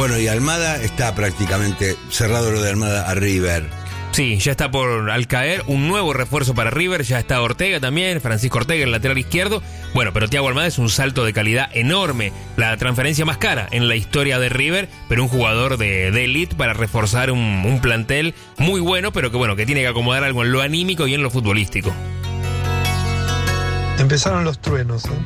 Bueno, y Almada está prácticamente cerrado lo de Almada a River. Sí, ya está por al caer un nuevo refuerzo para River, ya está Ortega también, Francisco Ortega, el lateral izquierdo. Bueno, pero Thiago Almada es un salto de calidad enorme, la transferencia más cara en la historia de River, pero un jugador de élite para reforzar un plantel muy bueno, pero que tiene que acomodar algo en lo anímico y en lo futbolístico. Empezaron los truenos, ¿eh?